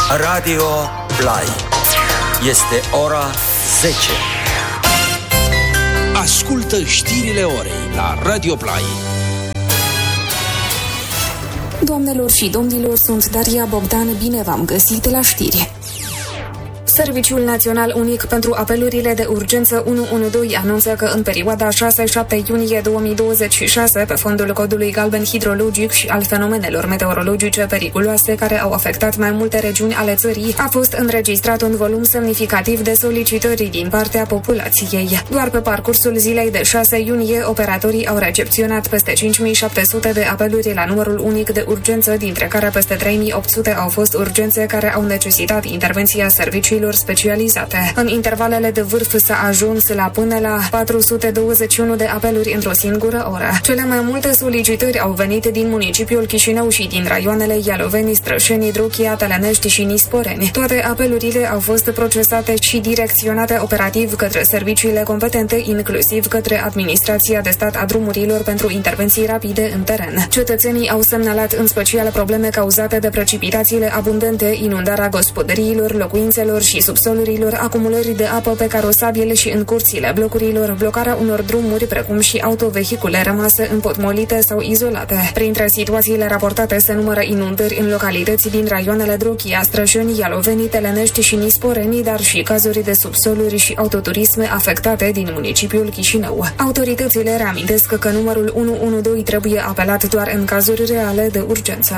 Radio Play. Este ora 10. Ascultă știrile orei la Radio Play. Doamnelor și domnilor, sunt Daria Bogdan, bine v-am găsit la știri. Serviciul Național Unic pentru Apelurile de Urgență 112 anunță că în perioada 6-7 iunie 2026, pe fondul codului galben hidrologic și al fenomenelor meteorologice periculoase care au afectat mai multe regiuni ale țării, a fost înregistrat un volum semnificativ de solicitări din partea populației. Doar pe parcursul zilei de 6 iunie, operatorii au recepționat peste 5.700 de apeluri la numărul unic de urgență, dintre care peste 3.800 au fost urgențe care au necesitat intervenția serviciilor specializate. În intervalele de vârf s-a ajuns la până la 421 de apeluri într-o singură oră. Cele mai multe solicitări au venit din municipiul Chișinău și din raioanele Ialoveni, Strășeni, Druchia, Tălănești și Nisporeni. Toate apelurile au fost procesate și direcționate operativ către serviciile competente, inclusiv către Administrația de Stat a Drumurilor pentru intervenții rapide în teren. Cetățenii au semnalat în special probleme cauzate de precipitațiile abundente, inundarea gospodăriilor, locuințelor și subsolurilor, acumulări de apă pe carosabile și în curțile blocurilor, blocarea unor drumuri, precum și autovehicule rămase împotmolite sau izolate. Printre situațiile raportate se numără inundări în localități din raioanele Druchia, Strășeni, Ialoveni, Tălănești și Nisporeni, dar și cazuri de subsoluri și autoturisme afectate din municipiul Chișinău. Autoritățile reamintesc că numărul 112 trebuie apelat doar în cazuri reale de urgență.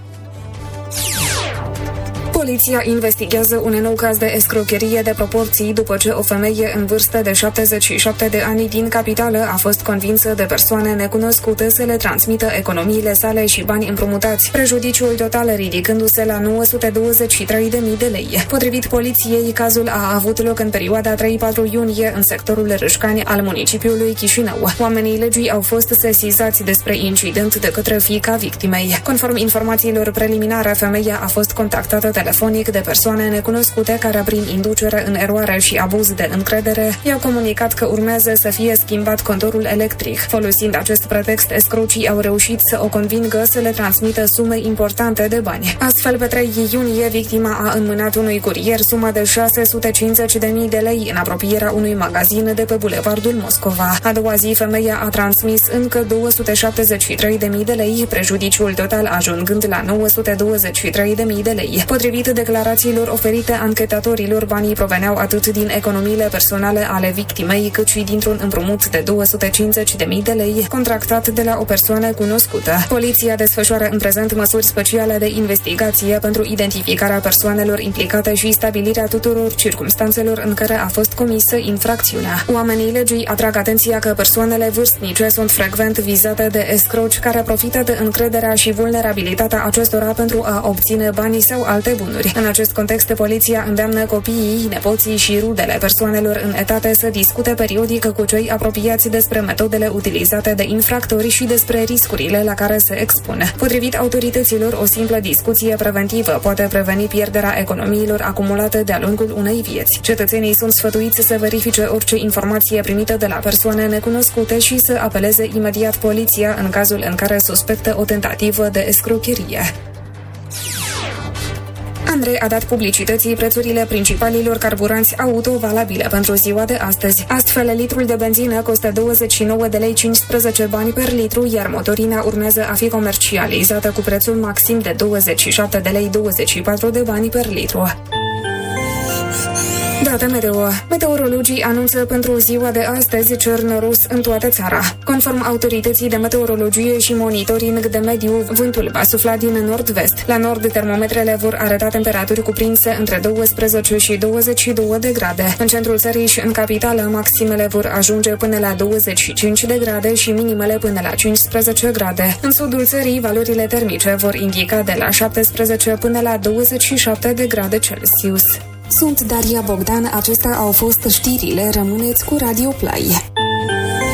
Poliția investigează un nou caz de escrocherie de proporții după ce o femeie în vârstă de 77 de ani din capitală a fost convinsă de persoane necunoscute să le transmită economiile sale și bani împrumutați, prejudiciul total ridicându-se la 923.000 de lei. Potrivit poliției, cazul a avut loc în perioada 3-4 iunie în sectorul Râșcani al municipiului Chișinău. Oamenii legii au fost sesizați despre incident de către fiica victimei. Conform informațiilor preliminare, femeia a fost contactată telefonic de persoane necunoscute care, prin inducere în eroare și abuz de încredere, i-au comunicat că urmează să fie schimbat contorul electric. Folosind acest pretext, escrocii au reușit să o convingă să le transmită sume importante de bani. Astfel, pe 3 iunie, victima a înmânat unui curier suma de 650.000 de lei în apropierea unui magazin de pe Bulevardul Moscova. A doua zi, femeia a transmis încă 273.000 de lei, prejudiciul total ajungând la 923.000 de lei. Potrivit declarațiilor oferite anchetatorilor, banii proveneau atât din economiile personale ale victimei, cât și dintr-un împrumut de 250.000 de lei contractat de la o persoană cunoscută. Poliția desfășoară în prezent măsuri speciale de investigație pentru identificarea persoanelor implicate și stabilirea tuturor circumstanțelor în care a fost comisă infracțiunea. Oamenii legii atrag atenția că persoanele vârstnice sunt frecvent vizate de escroci care profită de încrederea și vulnerabilitatea acestora pentru a obține bani sau alte bunuri. În acest context, poliția îndeamnă copiii, nepoții și rudele persoanelor în etate să discute periodic cu cei apropiați despre metodele utilizate de infractori și despre riscurile la care se expun. Potrivit autorităților, o simplă discuție preventivă poate preveni pierderea economiilor acumulate de-a lungul unei vieți. Cetățenii sunt sfătuiți să verifice orice informație primită de la persoane necunoscute și să apeleze imediat poliția în cazul în care suspectă o tentativă de escrocherie. Andrei a dat publicității prețurile principalilor carburanți auto valabile pentru ziua de astăzi. Astfel, litrul de benzină costă 29 de lei 15 bani per litru, iar motorina urmează a fi comercializată cu prețul maxim de 27 de lei 24 de bani per litru. Data meteo. Meteorologii anunță pentru ziua de astăzi cer noros în toată țara. Conform autorității de meteorologie și monitoring de mediu, vântul va sufla din nord-vest. La nord, termometrele vor arăta temperaturi cuprinse între 12 și 22 de grade. În centrul țării și în capitală, maximele vor ajunge până la 25 de grade și minimele până la 15 grade. În sudul țării, valorile termice vor indica de la 17 până la 27 de grade Celsius. Sunt Daria Bogdan, acestea au fost știrile, rămâneți cu Radio Play.